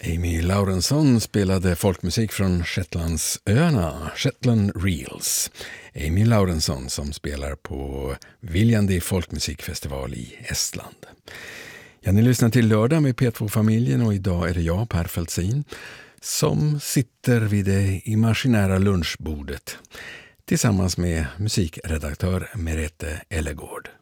Amy Laurensson spelade folkmusik från Shetlandsöarna, Shetland Reels. Amy Laurensson som spelar på Viljandi folkmusikfestival i Estland. Ja, ni lyssnar till Lördag med P2-familjen och idag är det jag, Per Fältsin, som sitter vid det imaginära lunchbordet tillsammans med musikredaktör Merete Ellegård.